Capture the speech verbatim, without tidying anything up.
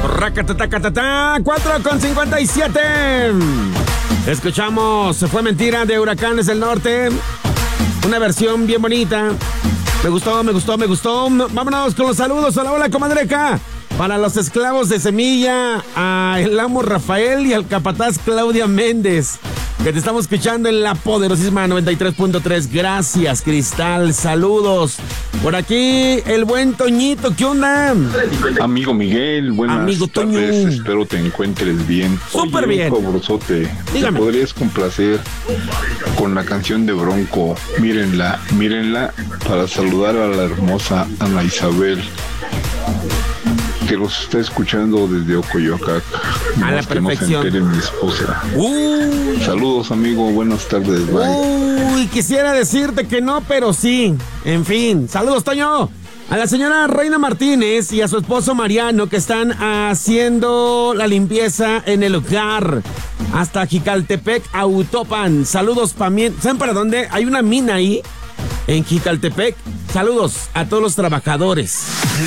Racatatatata, cuatro con cincuenta y siete. Escuchamos Se Fue Mentira de Huracanes del Norte. Una versión bien bonita. Me gustó, me gustó, me gustó. Vámonos con los saludos. Hola, hola, comadreca. Para los esclavos de Semilla, a el amo Rafael y al capataz Claudia Méndez, que te estamos escuchando en la poderosísima noventa y tres punto tres. Gracias, Cristal. Saludos. Por aquí, el buen Toñito. ¿Qué onda? Amigo Miguel, buenas Amigo tardes. Toño. Espero te encuentres bien. Súper bien. Un favorzote. Dígame. ¿Me podrías complacer con la canción de Bronco? Mírenla, mírenla, para saludar a la hermosa Ana Isabel, que los está escuchando desde Ocoyoacac. A la Más que no se perfección. entere mi esposa. Uy, Saludos, amigo. Buenas tardes. Bye. uy, quisiera decirte que no, pero sí. En fin, saludos, Toño. A la señora Reina Martínez y a su esposo Mariano, que están haciendo la limpieza en el hogar. Hasta Jicaltepec, Autopan. Saludos para mí. ¿Saben para dónde? Hay una mina ahí, en Jicaltepec. Saludos a todos los trabajadores.